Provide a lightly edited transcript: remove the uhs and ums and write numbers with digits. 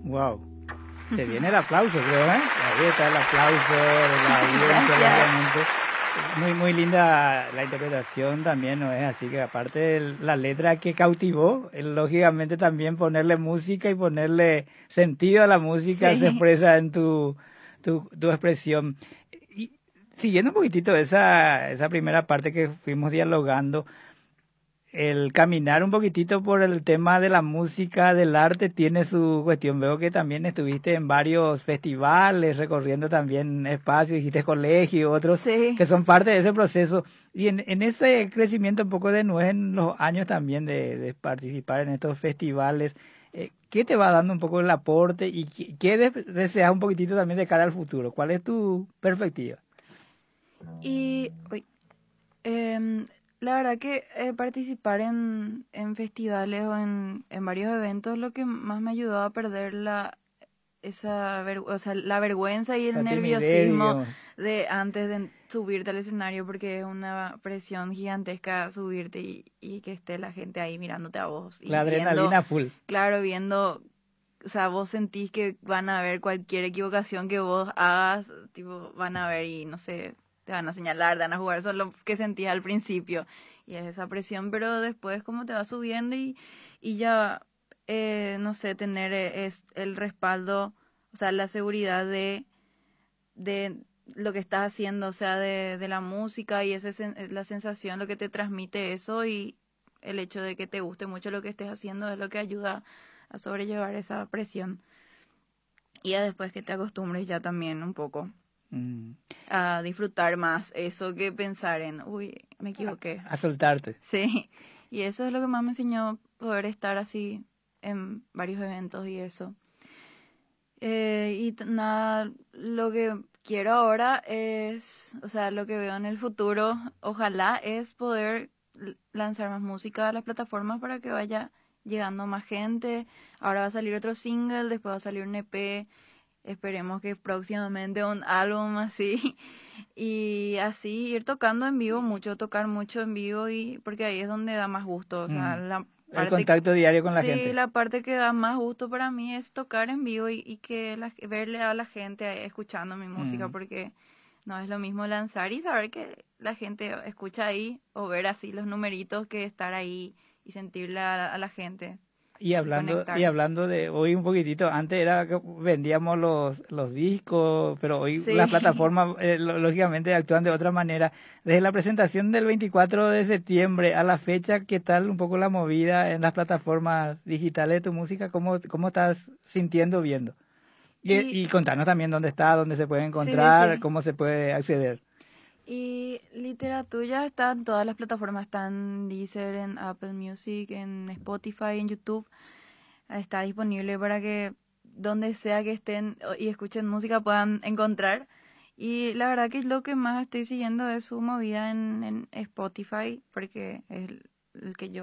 Wow. Se viene el aplauso, creo, ¿eh? Ahí está el aplauso de la audiencia, obviamente. Muy, muy linda la interpretación también, ¿no es? Así que aparte de la letra que cautivó, lógicamente también ponerle música y ponerle sentido a la música se Sí. expresa en tu expresión. Y siguiendo un poquitito esa primera parte que fuimos dialogando, el caminar un poquitito por el tema de la música, del arte, tiene su cuestión. Veo que también estuviste en varios festivales, recorriendo también espacios, dijiste colegio, otros Sí. que son parte de ese proceso. Y en ese crecimiento un poco de nuez en los años también de participar en estos festivales, ¿qué te va dando un poco el aporte y qué deseas un poquitito también de cara al futuro? ¿Cuál es tu perspectiva? Y uy, la verdad que participar en festivales o en varios eventos lo que más me ayudó a perder o sea, la vergüenza y el La timidez, nerviosismo digamos, de antes de subirte al escenario porque es una presión gigantesca subirte y que esté la gente ahí mirándote a vos la y viendo, adrenalina full. claro, viendo, o sea, vos sentís que van a ver cualquier equivocación que vos hagas, tipo, van a ver y no sé, te van a señalar, te van a jugar, eso es lo que sentís al principio y es esa presión, pero después como te va subiendo y ya, no sé, tener es el respaldo, o sea, la seguridad de lo que estás haciendo, o sea, de la música y la sensación, lo que te transmite eso y el hecho de que te guste mucho lo que estés haciendo es lo que ayuda a sobrellevar esa presión. Y ya después que te acostumbres ya también un poco Mm. a disfrutar más eso que pensar en, uy, me equivoqué. A soltarte. Sí, y eso es lo que más me enseñó poder estar así en varios eventos y eso. Nada, lo que quiero ahora es, o sea, lo que veo en el futuro, ojalá es poder lanzar más música a las plataformas para que vaya llegando más gente. Ahora va a salir otro single, después va a salir un EP, esperemos que próximamente un álbum así. Y así ir tocando en vivo mucho, tocar mucho en vivo y porque ahí es donde da más gusto, o sea, Mm. la El parte. contacto diario con la Sí, gente. la parte que da más gusto para mí es tocar en vivo y que verle a la gente escuchando mi música, Mm. porque no es lo mismo lanzar y saber que la gente escucha ahí o ver así los numeritos que estar ahí y sentirle a la gente y Y conectar. hablando de hoy un poquitito, antes era que vendíamos los discos, pero hoy las Sí, plataformas lógicamente actúan de otra manera. Desde la presentación del 24 de septiembre a la fecha, ¿qué tal un poco la movida en las plataformas digitales de tu música? ¿Cómo estás sintiendo, viendo? y Y contanos también dónde está, dónde se puede sí, sí, encontrar, sí. cómo se puede acceder. Y literatura está en todas las plataformas, está en Deezer, en Apple Music, en Spotify, en YouTube. Está disponible para que donde sea que estén y escuchen música puedan encontrar. Y la verdad que lo que más estoy siguiendo es su movida en Spotify, porque es el que yo